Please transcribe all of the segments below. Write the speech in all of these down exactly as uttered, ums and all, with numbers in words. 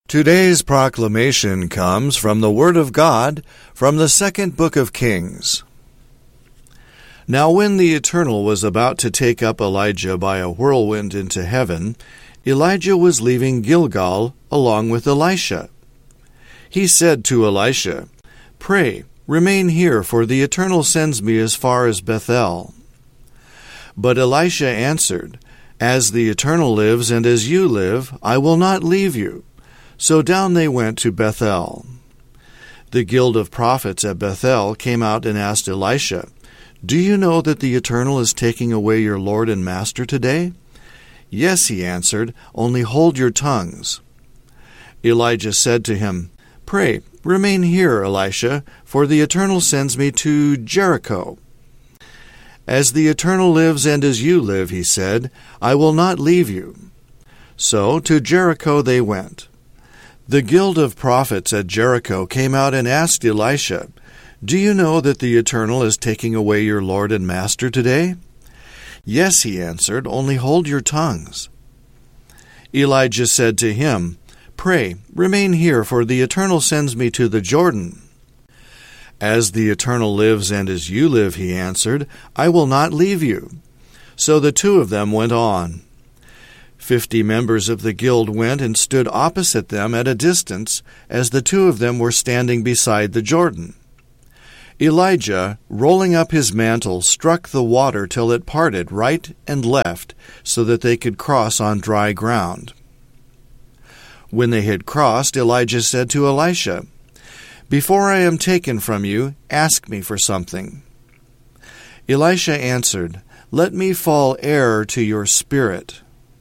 Today's proclamation comes from the Word of God from the second book of Kings. Now when the Eternal was about to take up Elijah by a whirlwind into heaven, Elijah was leaving Gilgal along with Elisha. He said to Elisha, "Pray, remain here, for the Eternal sends me as far as Bethel." But Elisha answered, "As the Eternal lives and as you live, I will not leave you." So down they went to Bethel. The guild of prophets at Bethel came out and asked Elisha, "Do you know that the Eternal is taking away your Lord and Master today?" "Yes," he answered, "only hold your tongues." Elijah said to him, "Pray, remain here, Elisha, for the Eternal sends me to Jericho." "As the Eternal lives and as you live," he said, "I will not leave you." So to Jericho they went. The guild of prophets at Jericho came out and asked Elisha, "Do you know that the Eternal is taking away your Lord and Master today?" "Yes," he answered, "only hold your tongues." Elijah said to him, "Pray, remain here, for the Eternal sends me to the Jordan." "As the Eternal lives and as you live," he answered, "I will not leave you." So the two of them went on. Fifty members of the guild went and stood opposite them at a distance, as the two of them were standing beside the Jordan. Elijah, rolling up his mantle, struck the water till it parted right and left, so that they could cross on dry ground. When they had crossed, Elijah said to Elisha, "Before I am taken from you, ask me for something." Elisha answered, "Let me fall heir to your spirit."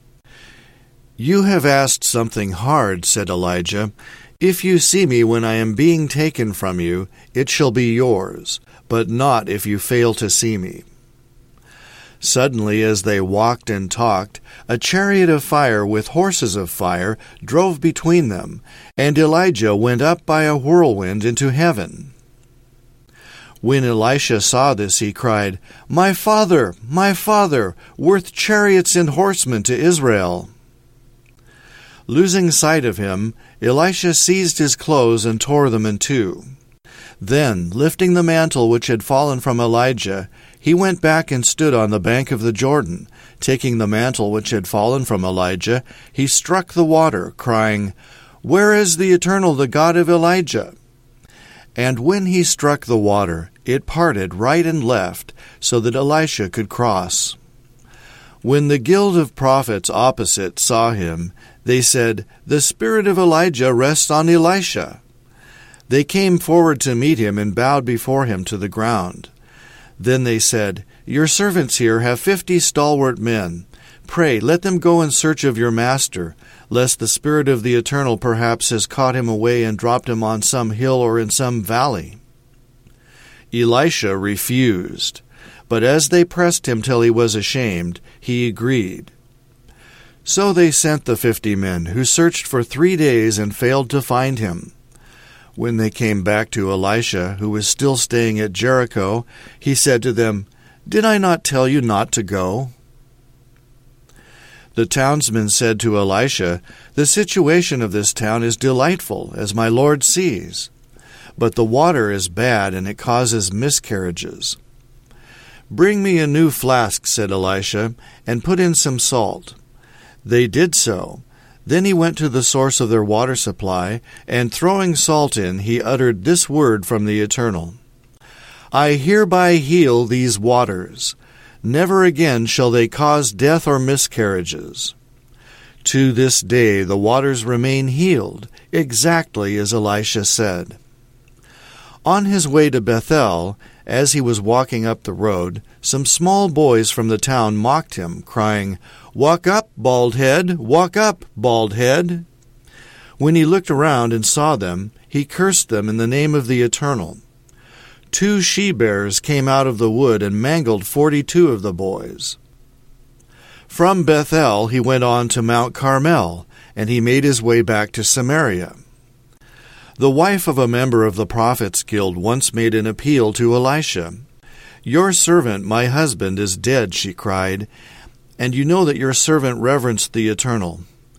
"You have asked something hard," said Elijah. "If you see me when I am being taken from you, it shall be yours, but not if you fail to see me." Suddenly, as they walked and talked, a chariot of fire with horses of fire drove between them, and Elijah went up by a whirlwind into heaven. When Elisha saw this, he cried, "My father, my father, worth chariots and horsemen to Israel!" Losing sight of him, Elisha seized his clothes and tore them in two. Then, lifting the mantle which had fallen from Elijah, he went back and stood on the bank of the Jordan. Taking the mantle which had fallen from Elijah, he struck the water, crying, "Where is the Eternal, the God of Elijah?" And when he struck the water, it parted right and left, so that Elisha could cross. When the guild of prophets opposite saw him, they said, "The spirit of Elijah rests on Elisha." They came forward to meet him and bowed before him to the ground. Then they said, "Your servants here have fifty stalwart men. Pray, let them go in search of your master, lest the Spirit of the Eternal perhaps has caught him away and dropped him on some hill or in some valley." Elisha refused, but as they pressed him till he was ashamed, he agreed. So they sent the fifty men, who searched for three days and failed to find him. When they came back to Elisha, who was still staying at Jericho, he said to them, "Did I not tell you not to go?" The townsmen said to Elisha, "The situation of this town is delightful, as my lord sees. But the water is bad, and it causes miscarriages." "Bring me a new flask," said Elisha, "and put in some salt." They did so. Then he went to the source of their water supply, and throwing salt in, he uttered this word from the Eternal, "I hereby heal these waters. Never again shall they cause death or miscarriages." To this day the waters remain healed, exactly as Elisha said. On his way to Bethel, as he was walking up the road, some small boys from the town mocked him, crying, "Walk up, bald head! Walk up, bald head!" When he looked around and saw them, he cursed them in the name of the Eternal. Two she-bears came out of the wood and mangled forty-two of the boys. From Bethel he went on to Mount Carmel, and he made his way back to Samaria. The wife of a member of the Prophets' Guild once made an appeal to Elisha. "Your servant, my husband, is dead," she cried, "and you know that your servant reverenced the Eternal.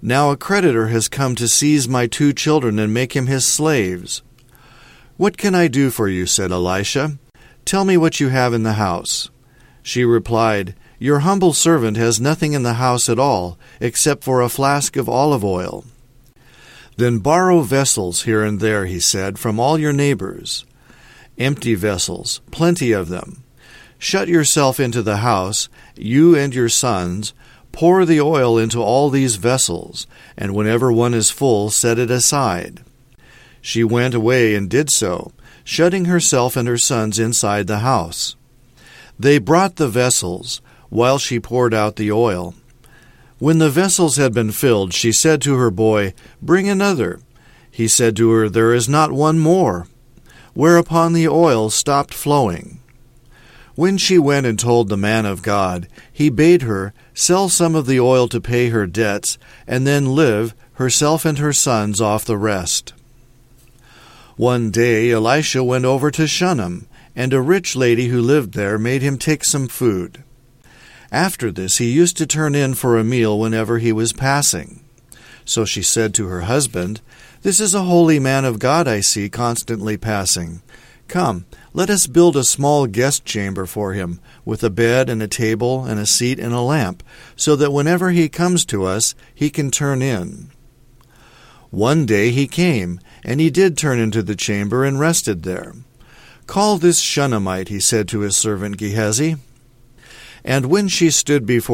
Now a creditor has come to seize my two children and make him his slaves. What can I do for you? Said Elisha. Tell me what you have in the house. She replied, Your humble servant has nothing in the house at all, except for a flask of olive oil. Then borrow vessels here and there, he said, from all your neighbors. Empty vessels, plenty of them. Shut yourself into the house, you and your sons. Pour the oil into all these vessels, and whenever one is full, set it aside. She went away and did so, shutting herself and her sons inside the house. They brought the vessels, while she poured out the oil. When the vessels had been filled, she said to her boy, Bring another. He said to her, There is not one more. Whereupon the oil stopped flowing. When she went and told the man of God, he bade her sell some of the oil to pay her debts, and then live, herself and her sons, off the rest. One day Elisha went over to Shunem, and a rich lady who lived there made him take some food. After this he used to turn in for a meal whenever he was passing. So she said to her husband, This is a holy man of God I see constantly passing. Come, let us build a small guest chamber for him, with a bed and a table and a seat and a lamp, so that whenever he comes to us, he can turn in. One day he came, and he did turn into the chamber and rested there. Call this Shunammite, he said to his servant Gehazi. And when she stood before